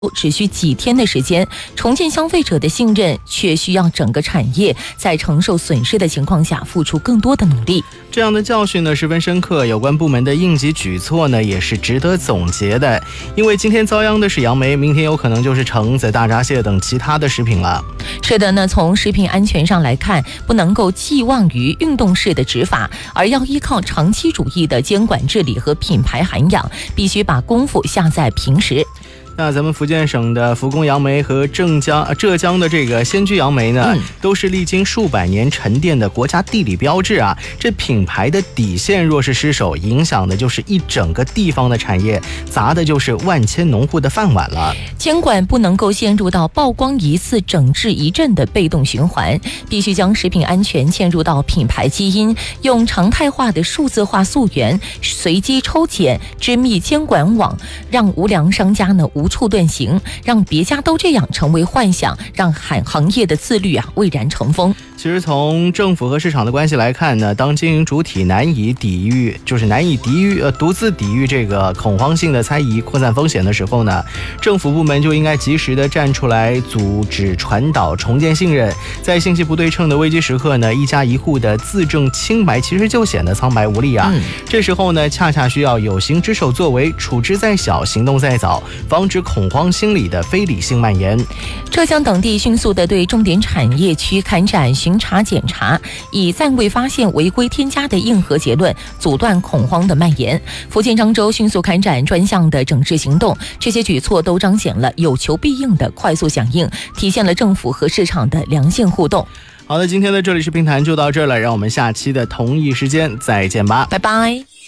只需几天的时间，重建消费者的信任，却需要整个产业在承受损失的情况下付出更多的努力。 这样的教训呢十分深刻，有关部门的应急举措呢也是值得总结的。因为今天遭殃的是杨梅，明天有可能就是橙子、大闸蟹等其他的食品了。 是的呢，从食品安全上来看，不能够寄望于运动式的执法，而要依靠长期主义的监管治理和品牌涵养，必须把功夫下在平时。 那咱们福建省的福宫杨梅和浙江的这个仙居杨梅呢，都是历经数百年沉淀的国家地理标志啊。这品牌的底线若是失守，影响的就是一整个地方的产业，砸的就是万千农户的饭碗了。 监管不能够陷入到曝光一次整治一阵的被动循环，必须将食品安全嵌入到品牌基因，用常态化的数字化溯源、随机抽检、织密监管网，让无良商家呢无处遁形，让别家都这样成为幻想，让行业的自律蔚然成风。 其实从政府和市场的关系来看呢，当经营主体难以独自抵御这个恐慌性的猜疑扩散风险的时候呢，政府部门就应该及时的站出来阻止传导，重建信任。在信息不对称的危机时刻呢，一家一户的自证清白其实就显得苍白无力啊。这时候呢，恰恰需要有形之手作为，处置在小，行动在早，防止恐慌心理的非理性蔓延。 浙江等地迅速地对重点产业区开展巡查检查，以暂未发现违规添加的硬核结论，阻断恐慌的蔓延。福建漳州迅速开展专项的整治行动，这些举措都彰显了有求必应的快速响应，体现了政府和市场的良性互动。 好的，今天的这里是评谈就到这儿了，让我们下期的同一时间再见吧， 拜拜。